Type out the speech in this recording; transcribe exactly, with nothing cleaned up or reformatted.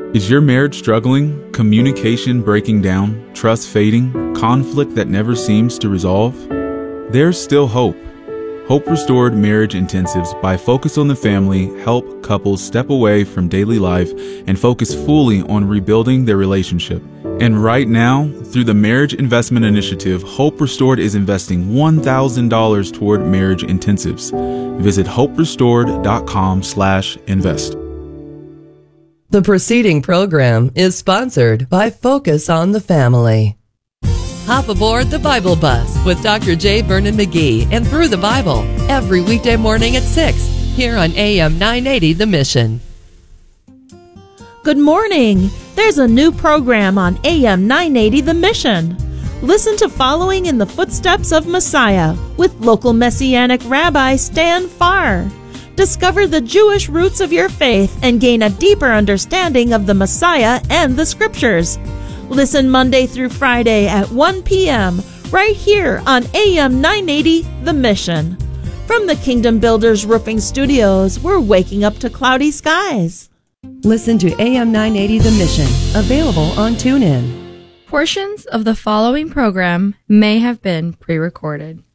Is your marriage struggling, communication breaking down, trust fading, conflict that never seems to resolve? There's still hope. Hope Restored Marriage Intensives by Focus on the Family help couples step away from daily life and focus fully on rebuilding their relationship. And right now, through the Marriage Investment Initiative, Hope Restored is investing one thousand dollars toward marriage intensives. Visit hoperestored.com slash invest. The preceding program is sponsored by Focus on the Family. Hop aboard the Bible Bus with Doctor J. Vernon McGee and Through the Bible every weekday morning at six here on A M nine eighty The Mission. Good morning. There's a new program on A M nine eighty The Mission. Listen to Following in the Footsteps of Messiah with local Messianic Rabbi Stan Farr. Discover the Jewish roots of your faith and gain a deeper understanding of the Messiah and the Scriptures. Listen Monday through Friday at one p.m. right here on A M nine eighty The Mission. From the Kingdom Builders Roofing Studios, we're waking up to cloudy skies. Listen to A M nine eighty The Mission, available on TuneIn. Portions of the following program may have been pre-recorded.